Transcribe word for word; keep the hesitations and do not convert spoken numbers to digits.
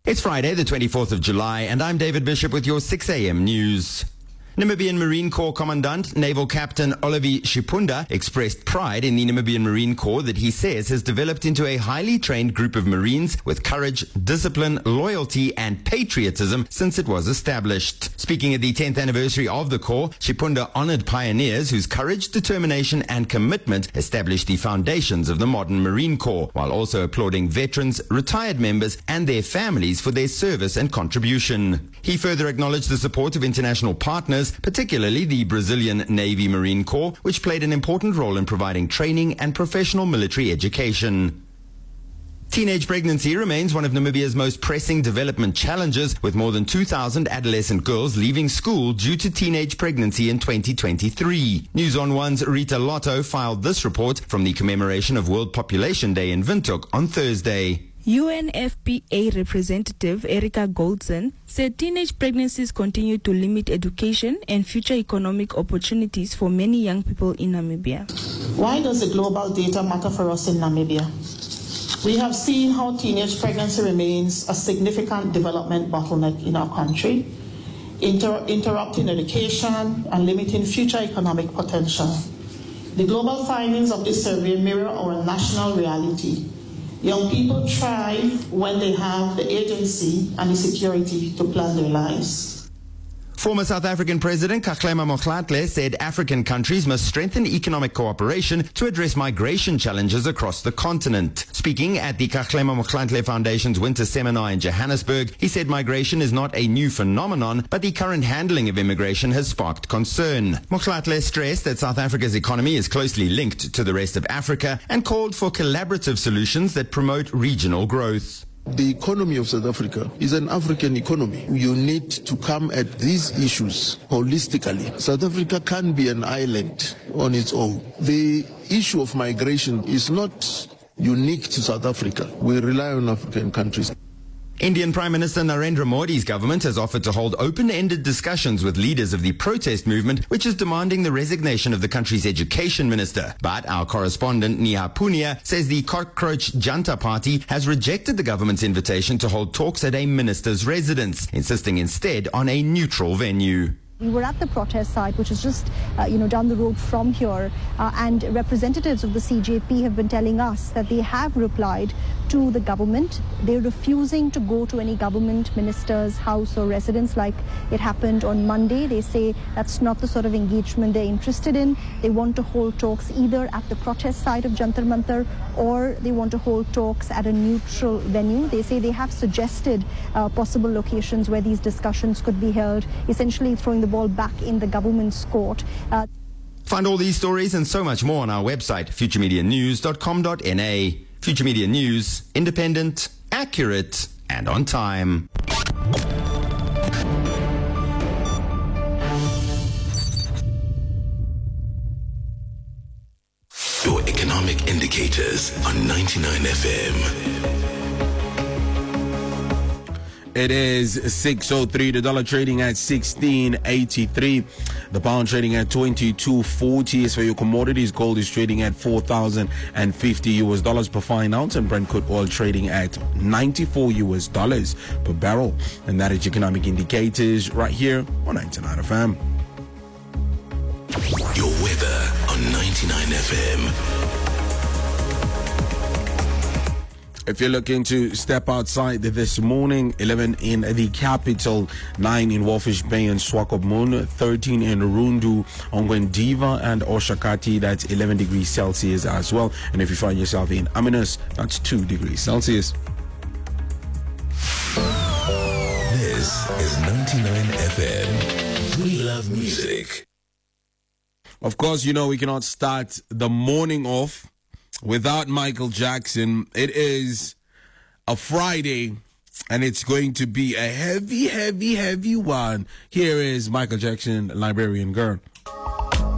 It's Friday, the twenty-fourth of July, and I'm David Bishop with your six a.m. news. Namibian Marine Corps Commandant Naval Captain Olivier Shipunda expressed pride in the Namibian Marine Corps that he says has developed into a highly trained group of Marines with courage, discipline, loyalty and patriotism since it was established. Speaking at the tenth anniversary of the Corps, Shipunda honored pioneers whose courage, determination and commitment established the foundations of the modern Marine Corps, while also applauding veterans, retired members and their families for their service and contribution. He further acknowledged the support of international partners, particularly the Brazilian Navy Marine Corps, which played an important role in providing training and professional military education. Teenage pregnancy remains one of Namibia's most pressing development challenges, with more than two thousand adolescent girls leaving school due to teenage pregnancy in twenty twenty-three. News on One's Rita Lotto filed this report from the commemoration of World Population Day in Windhoek on Thursday. U N F P A representative Erica Goldson said teenage pregnancies continue to limit education and future economic opportunities for many young people in Namibia. Why does the global data matter for us in Namibia? We have seen how teenage pregnancy remains a significant development bottleneck in our country, inter- interrupting education and limiting future economic potential. The global findings of this survey mirror our national reality. Young people thrive when they have the agency and the security to plan their lives. Former South African President Kgalema Motlanthe said African countries must strengthen economic cooperation to address migration challenges across the continent. Speaking at the Kgalema Motlanthe Foundation's winter seminar in Johannesburg, he said migration is not a new phenomenon, but the current handling of immigration has sparked concern. Motlanthe stressed that South Africa's economy is closely linked to the rest of Africa and called for collaborative solutions that promote regional growth. The economy of South Africa is an African economy. You need to come at these issues holistically. South Africa can't be an island on its own. The issue of migration is not unique to South Africa. We rely on African countries. Indian Prime Minister Narendra Modi's government has offered to hold open-ended discussions with leaders of the protest movement, which is demanding the resignation of the country's education minister. But our correspondent Neha Punia says the Cockroach Janta Party has rejected the government's invitation to hold talks at a minister's residence, insisting instead on a neutral venue. We were at the protest site, which is just, uh, you know, down the road from here, uh, and representatives of the C J P have been telling us that they have replied to the government. They're refusing to go to any government minister's house or residence like it happened on Monday. They say that's not the sort of engagement they're interested in. They want to hold talks either at the protest site of Jantar Mantar or they want to hold talks at a neutral venue. They say they have suggested uh, possible locations where these discussions could be held, essentially throwing the ball back in the government's court. Uh, Find all these stories and so much more on our website, future media news dot com dot n a. Future Media News, independent, accurate, and on time. Your economic indicators on ninety-nine F M. It is six oh three. The dollar trading at sixteen eighty-three. The pound trading at twenty-two forty. As for your commodities, gold is trading at four thousand fifty U S dollars per fine ounce, and Brent crude oil trading at ninety-four U S dollars per barrel. And that is economic indicators right here on ninety-nine F M. Your weather on ninety-nine F M. If you're looking to step outside this morning, eleven in the capital, nine in Walfish Bay and Swakopmund, thirteen in Rundu, Ongwendiva and Oshakati, that's eleven degrees Celsius as well. And if you find yourself in Aminus, that's two degrees Celsius. This is ninety-nine F M. We love music. Of course, you know we cannot start the morning off without Michael Jackson. It is a Friday, and it's going to be a heavy, heavy, heavy one. Here is Michael Jackson, Librarian Girl.